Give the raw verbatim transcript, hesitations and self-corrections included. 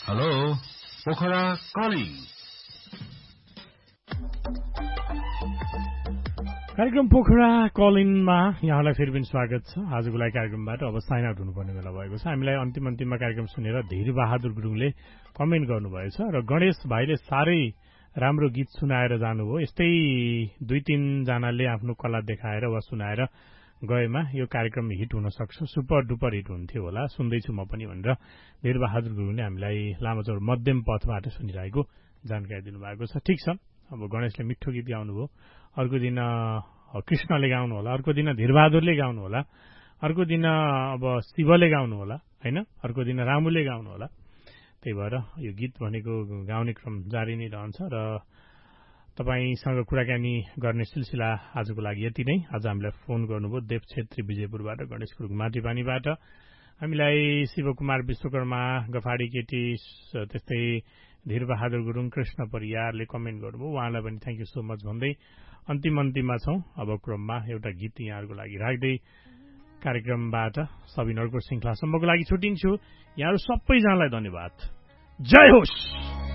Hello Pokhara calling कार्यक्रम पोखरा कलिङमा यहाँलाई फेरि पनि स्वागत छ। आजको लागि कार्यक्रमबाट अब साइन आउट हुनुपर्ने बेला भएको छ। हामीलाई अन्तिम अन्तिममा कार्यक्रम सुनेर धीर बहादुर गुरुङले कमेन्ट गर्नुभएछ र गणेश भाइले साह्रै राम्रो गीत सुनाएर जानुभयो। यस्तै दुई तीनजनाले आफ्नो कला देखाएर वा सुनाएर गएमा यो कार्यक्रम हिट हुन सक्छ, सुपर डुपर हिट हुन्थ्यो होला, सुन्दैछु म पनि भनेर धीर बहादुर गुरुङले हामीलाई लामाचौर मध्यम पथबाट सुनिरहेको जानकारी दिनुभएको छ। ठिक छ, अब गणेशले मिठो गीत गाउनुभयो, अर्को दिन कृष्णले गाउनु होला, अर्को दिन धीरबहादुरले गाउनु होला, अर्को दिन अब शिवले गाउनु होला, होइन, अर्को दिन रामुले गाउनु होला। त्यही भएर यो गीत भनेको गाउने क्रम जारी नै रहन्छ र तपाईसँग कुराकानी गर्ने सिलसिला आजको लागि यति नै। आज हामीलाई फोन गर्नुभयो देव छेत्री विजयपुरबाट, गणेश गुरुङ माटीपानीबाट, हामीलाई शिवकुमार विश्वकर्मा गफाडी केटी, त्यस्तै धीरबहादुर गुरुङ, कृष्ण परियारले कमेन्ट गर्नुभयो। उहाँलाई पनि थ्याङ्क यू सो मच भन्दै अन्तिम अन्तिममा छौँ। अब क्रममा एउटा गीत यहाँहरूको लागि राख्दै कार्यक्रमबाट सबिन अर्को श्रृङ्खलासम्मको लागि छुट्टिन्छु। यहाँहरू सबैजनालाई धन्यवाद। जय होस्।